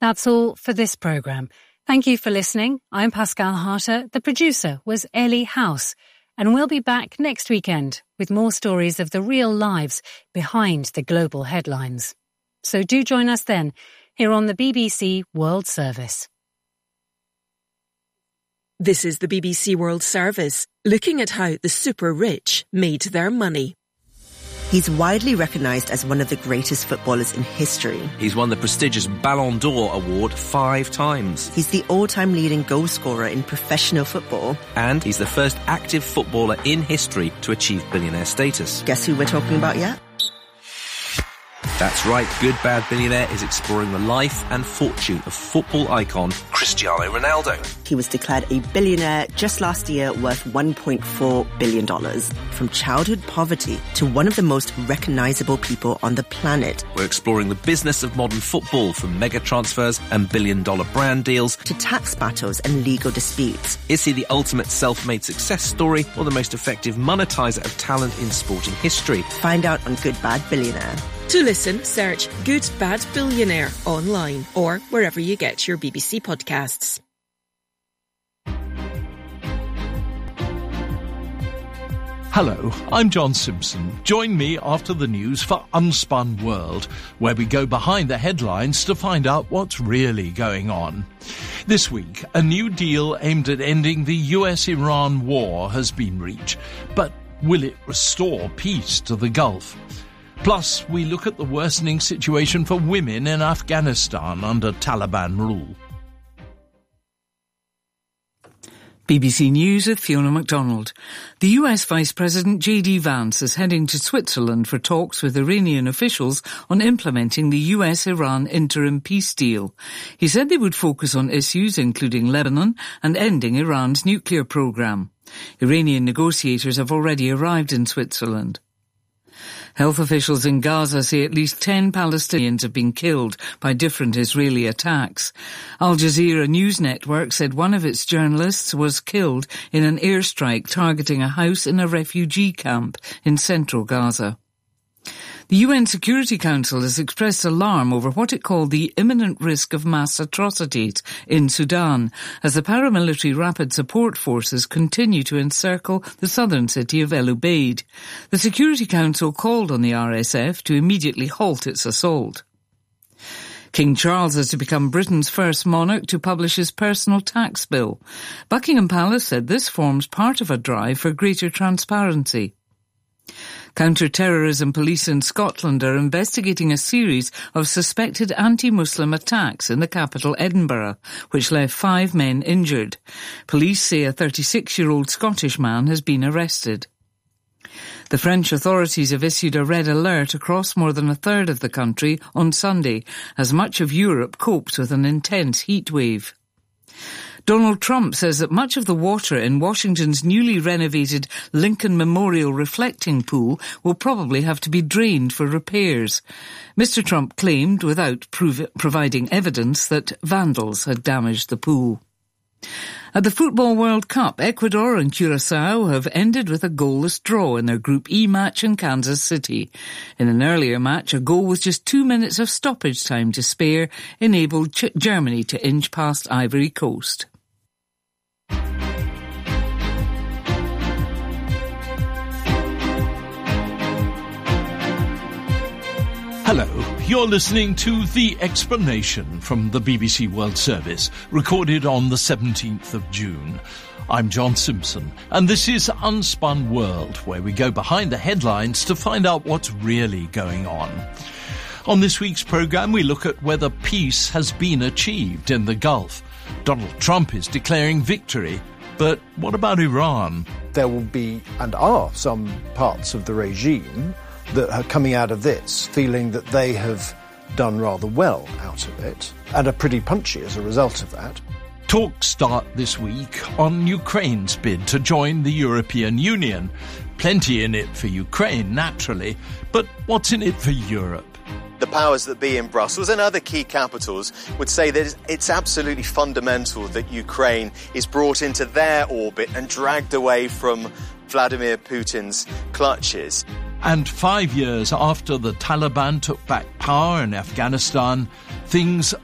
That's all for this programme. Thank you for listening. I'm Pascal Harter. The producer was Ellie House. And we'll be back next weekend with more stories of the real lives behind the global headlines. So do join us then, here on the BBC World Service. This is the BBC World Service, looking at how the super rich made their money. He's widely recognised as one of the greatest footballers in history. He's won the prestigious Ballon d'Or award 5 times. He's the all-time leading goal scorer in professional football. And he's the first active footballer in history to achieve billionaire status. Guess who we're talking about yet? That's right, Good Bad Billionaire is exploring the life and fortune of football icon Cristiano Ronaldo. He was declared a billionaire just last year, worth $1.4 billion. From childhood poverty to one of the most recognisable people on the planet. We're exploring the business of modern football, from mega transfers and billion-dollar brand deals to tax battles and legal disputes. Is he the ultimate self-made success story or the most effective monetizer of talent in sporting history? Find out on Good Bad Billionaire. To listen, search Good Bad Billionaire online or wherever you get your BBC podcasts. Hello, I'm John Simpson. Join me after the news for Unspun World, where we go behind the headlines to find out what's really going on. This week, a new deal aimed at ending the US-Iran war has been reached, but will it restore peace to the Gulf? Plus, we look at the worsening situation for women in Afghanistan under Taliban rule. BBC News with Fiona MacDonald. The US Vice President J.D. Vance is heading to Switzerland for talks with Iranian officials on implementing the US-Iran interim peace deal. He said they would focus on issues including Lebanon and ending Iran's nuclear program. Iranian negotiators have already arrived in Switzerland. Health officials in Gaza say at least 10 Palestinians have been killed by different Israeli attacks. Al Jazeera news network said one of its journalists was killed in an airstrike targeting a house in a refugee camp in central Gaza. The UN Security Council has expressed alarm over what it called the imminent risk of mass atrocities in Sudan as the paramilitary rapid support forces continue to encircle the southern city of El Ubaid. The Security Council called on the RSF to immediately halt its assault. King Charles is to become Britain's first monarch to publish his personal tax bill. Buckingham Palace said this forms part of a drive for greater transparency. Counter-terrorism police in Scotland are investigating a series of suspected anti-Muslim attacks in the capital Edinburgh, which left 5 men injured. Police say a 36-year-old Scottish man has been arrested. The French authorities have issued a red alert across more than a third of the country on Sunday, as much of Europe copes with an intense heat wave. Donald Trump says that much of the water in Washington's newly renovated Lincoln Memorial reflecting pool will probably have to be drained for repairs. Mr. Trump claimed, without providing evidence, that vandals had damaged the pool. At the Football World Cup, Ecuador and Curaçao have ended with a goalless draw in their Group E match in Kansas City. In an earlier match, a goal with just 2 minutes of stoppage time to spare enabled Germany to inch past Ivory Coast. Hello, you're listening to The Explanation from the BBC World Service, recorded on the 17th of June. I'm John Simpson, and this is Unspun World, where we go behind the headlines to find out what's really going on. On this week's programme, we look at whether peace has been achieved in the Gulf. Donald Trump is declaring victory, but what about Iran? There will be, and are, some parts of the regime that are coming out of this feeling that they have done rather well out of it and are pretty punchy as a result of that. Talks start this week on Ukraine's bid to join the European Union. Plenty in it for Ukraine, naturally, but what's in it for Europe? The powers that be in Brussels and other key capitals would say that it's absolutely fundamental that Ukraine is brought into their orbit and dragged away from Vladimir Putin's clutches. And 5 years after the Taliban took back power in Afghanistan, things